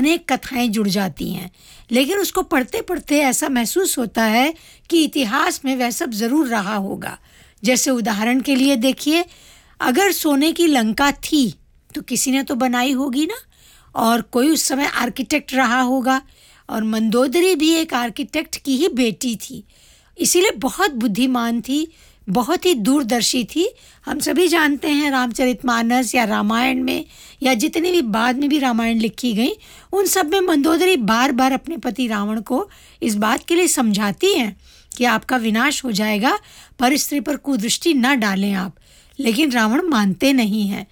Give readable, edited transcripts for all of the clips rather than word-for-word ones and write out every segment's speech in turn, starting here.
अनेक कथाएं जुड़ जाती हैं, लेकिन उसको पढ़ते पढ़ते ऐसा महसूस होता है कि इतिहास में वह सब ज़रूर रहा होगा। जैसे उदाहरण के लिए देखिए, अगर सोने की लंका थी तो किसी ने तो बनाई होगी ना, और कोई उस समय आर्किटेक्ट रहा होगा, और मंदोदरी भी एक आर्किटेक्ट की ही बेटी थी, इसीलिए बहुत बुद्धिमान थी, बहुत ही दूरदर्शी थी। हम सभी जानते हैं रामचरितमानस या रामायण में या जितने भी बाद में भी रामायण लिखी गई, उन सब में मंदोदरी बार बार अपने पति रावण को इस बात के लिए समझाती हैं कि आपका विनाश हो जाएगा, पर स्त्री पर कुदृष्टि न डालें आप। लेकिन रावण मानते नहीं हैं,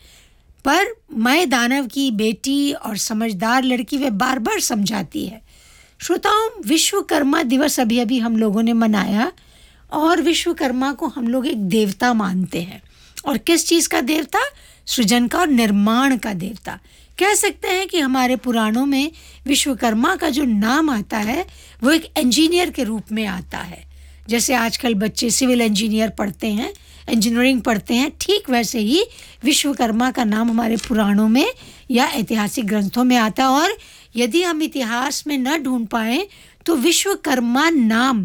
पर मैं दानव की बेटी और समझदार लड़की वे बार बार समझाती है। श्रोताओं, विश्वकर्मा दिवस अभी अभी हम लोगों ने मनाया, और विश्वकर्मा को हम लोग एक देवता मानते हैं। और किस चीज़ का देवता? सृजन का और निर्माण का देवता। कह सकते हैं कि हमारे पुराणों में विश्वकर्मा का जो नाम आता है वो एक इंजीनियर के रूप में आता है। जैसे आजकल बच्चे सिविल इंजीनियर पढ़ते हैं, इंजीनियरिंग पढ़ते हैं, ठीक वैसे ही विश्वकर्मा का नाम हमारे पुराणों में या ऐतिहासिक ग्रंथों में आता है। और यदि हम इतिहास में न ढूंढ पाएँ तो विश्वकर्मा नाम,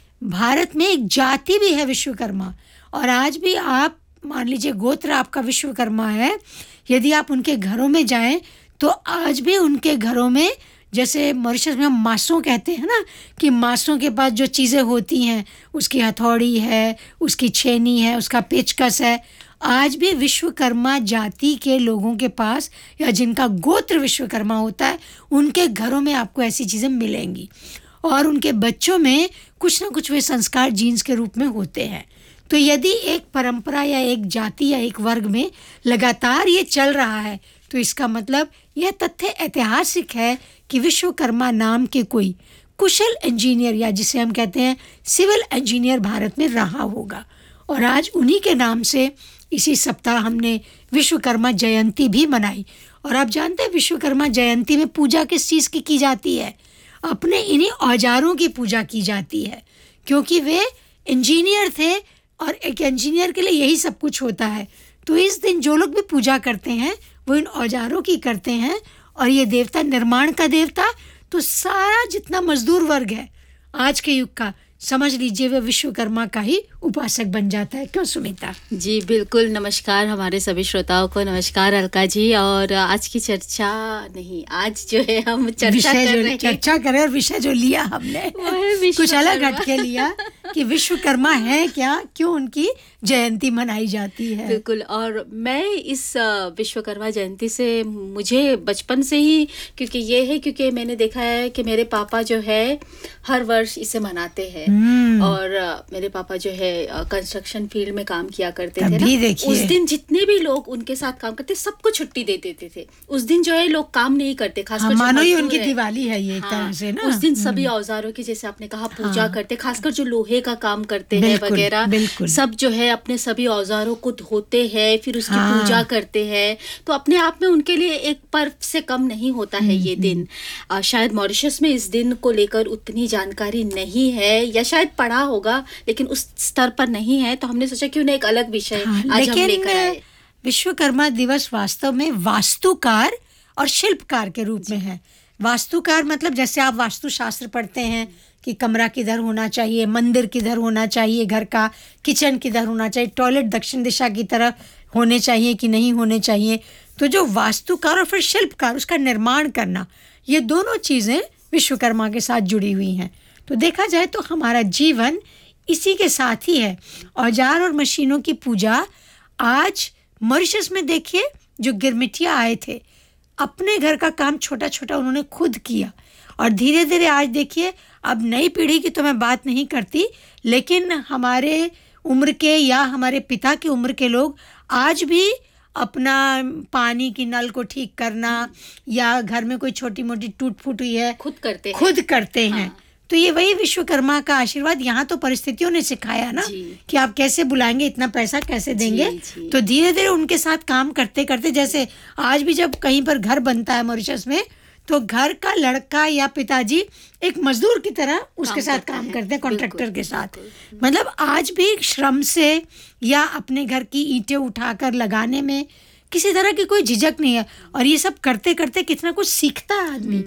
भारत में एक जाति भी है विश्वकर्मा, और आज भी आप मान लीजिए गोत्र आपका विश्वकर्मा है, यदि आप उनके घरों में जाएं तो आज भी उनके घरों में, जैसे मॉरिशस में हम मासों कहते हैं ना, कि मासों के पास जो चीज़ें होती हैं, उसकी हथौड़ी है, उसकी छेनी है, उसका पेचकस है, आज भी विश्वकर्मा जाति के लोगों के पास या जिनका गोत्र विश्वकर्मा होता है, उनके घरों में आपको ऐसी चीज़ें मिलेंगी। और उनके बच्चों में कुछ ना कुछ वे संस्कार जीन्स के रूप में होते हैं। तो यदि एक परंपरा या एक जाति या एक वर्ग में लगातार ये चल रहा है, तो इसका मतलब यह तथ्य ऐतिहासिक है कि विश्वकर्मा नाम के कोई कुशल इंजीनियर, या जिसे हम कहते हैं सिविल इंजीनियर, भारत में रहा होगा। और आज उन्हीं के नाम से इसी सप्ताह हमने विश्वकर्मा जयंती भी मनाई। और आप जानते हैं विश्वकर्मा जयंती में पूजा किस चीज़ की जाती है? अपने इन्हीं औजारों की पूजा की जाती है, क्योंकि वे इंजीनियर थे और एक इंजीनियर के लिए यही सब कुछ होता है। तो इस दिन जो लोग भी पूजा करते हैं वो इन औजारों की करते हैं। और ये देवता निर्माण का देवता, तो सारा जितना मजदूर वर्ग है आज के युग का, समझ लीजिए वे विश्वकर्मा का ही उपासक बन जाता है। क्यों सुमिता? जी बिल्कुल, नमस्कार हमारे सभी श्रोताओं को। नमस्कार अलका जी। और आज की चर्चा नहीं, आज जो है हम चर्चा करें, और विषय जो लिया हमने कुछ अलग हटके लिया कि विश्वकर्मा है क्या, क्यों उनकी जयंती मनाई जाती है। बिल्कुल। और मैं इस विश्वकर्मा जयंती से, मुझे बचपन से ही, क्योंकि ये है क्योंकि मैंने देखा है कि मेरे पापा जो है हर वर्ष इसे मनाते हैं। और मेरे पापा जो है कंस्ट्रक्शन फील्ड में काम किया करते थे ना, उस दिन जितने भी लोग उनके साथ काम करते सबको छुट्टी दे देते थे। उस दिन जो है लोग काम नहीं करते, खासकर मानो ही उनकी दिवाली है ये एक तरह से ना। उस दिन सभी औजारों की, जैसे आपने कहा, पूजा करते, खासकर जो लोहे का काम करते हैं वगैरह, सब जो है अपने सभी औजारों को धोते हैं, फिर उसकी पूजा करते हैं। तो अपने आप में उनके लिए एक पर्व से कम नहीं होता है ये दिन। शायद मॉरिशस में इस दिन को लेकर उतनी जानकारी नहीं है, या शायद पढ़ा होगा लेकिन उस स्तर पर नहीं है। तो हमने सोचा क्यों ना एक अलग विषय आज हम लेकर आए। विश्वकर्मा दिवस वास्तव में वास्तुकार और शिल्पकार के रूप में है। वास्तुकार मतलब जैसे आप वास्तुशास्त्र पढ़ते हैं कि कमरा किधर होना चाहिए, मंदिर किधर होना चाहिए, घर का किचन किधर होना चाहिए, टॉयलेट दक्षिण दिशा की तरफ होने चाहिए कि नहीं होने चाहिए। तो जो वास्तुकार और फिर शिल्पकार, उसका निर्माण करना, ये दोनों चीज़ें विश्वकर्मा के साथ जुड़ी हुई हैं। तो देखा जाए तो हमारा जीवन इसी के साथ ही है। औजार और मशीनों की पूजा आज मॉरिशस में देखिए, जो गिरमिटिया आए थे, अपने घर का काम छोटा छोटा उन्होंने खुद किया। और धीरे धीरे आज देखिए, अब नई पीढ़ी की तो मैं बात नहीं करती, लेकिन हमारे उम्र के या हमारे पिता की उम्र के लोग आज भी अपना पानी की नल को ठीक करना या घर में कोई छोटी मोटी टूट फूट हुई है खुद करते हैं। हाँ। तो ये वही विश्वकर्मा का आशीर्वाद। यहाँ तो परिस्थितियों ने सिखाया ना कि आप कैसे बुलाएंगे, इतना पैसा कैसे देंगे। तो धीरे धीरे उनके साथ काम करते करते, जैसे आज भी जब कहीं पर घर बनता है मॉरिशस में, तो घर का लड़का या पिताजी एक मजदूर की तरह उसके साथ काम करते हैं, कॉन्ट्रैक्टर के साथ। मतलब आज भी श्रम से या अपने घर की ईंटें उठाकर लगाने में किसी तरह की कोई झिझक नहीं है। और ये सब करते करते कितना कुछ सीखता है आदमी।